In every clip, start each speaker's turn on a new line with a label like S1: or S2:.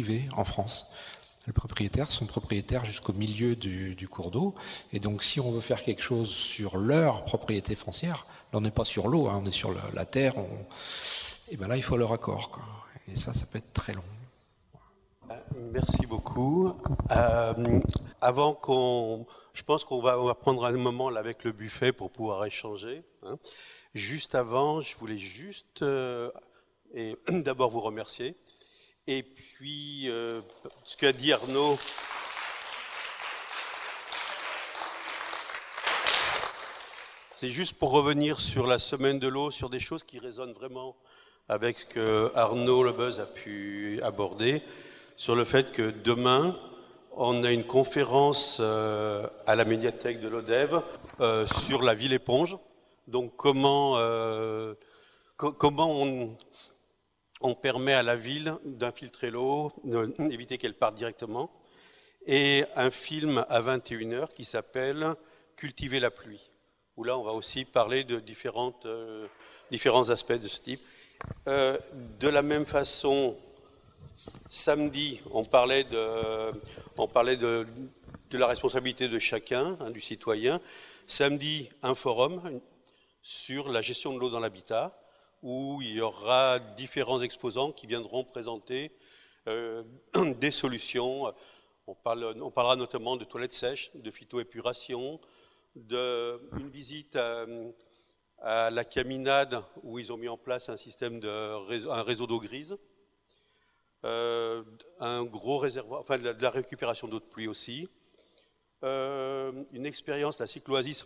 S1: privée en France. Les propriétaires sont propriétaires jusqu'au milieu du cours d'eau. Et donc, si on veut faire quelque chose sur leur propriété foncière, là, on n'est pas sur l'eau, on est sur la terre, et bien là, il faut leur accord, quoi. Et ça peut être très long.
S2: Merci beaucoup. Je pense qu'on va prendre un moment là avec le buffet pour pouvoir échanger. Juste avant, je voulais juste d'abord vous remercier. Et puis, ce qu'a dit Arnaud, c'est juste pour revenir sur la semaine de l'eau, sur des choses qui résonnent vraiment avec ce que Arnaud Lebeuze a pu aborder, sur le fait que demain, on a une conférence à la médiathèque de l'Odève sur la ville éponge. Donc comment on permet à la ville d'infiltrer l'eau, d'éviter qu'elle parte directement. Et un film à 21h qui s'appelle « Cultiver la pluie », où là on va aussi parler de différents aspects de ce type. De la même façon, samedi, on parlait de la responsabilité de chacun, du citoyen. Samedi, un forum sur la gestion de l'eau dans l'habitat, où il y aura différents exposants qui viendront présenter des solutions. On parlera notamment de toilettes sèches, de phytoépuration, d'une visite à la Caminade, où ils ont mis en place un système un réseau d'eau grise, un gros réservoir, enfin de la récupération d'eau de pluie aussi, une expérience, la cycloasis,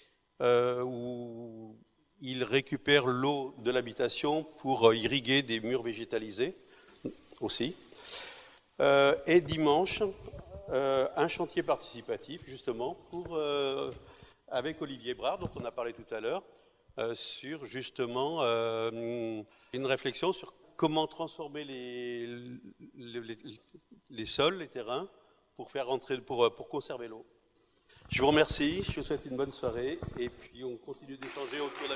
S2: où ils récupèrent l'eau de l'habitation pour irriguer des murs végétalisés aussi. Et dimanche, un chantier participatif justement avec Olivier Brard, dont on a parlé tout à l'heure, sur justement une réflexion sur comment transformer les sols, les terrains, pour conserver l'eau. Je vous remercie, je vous souhaite une bonne soirée et puis on continue d'échanger autour de la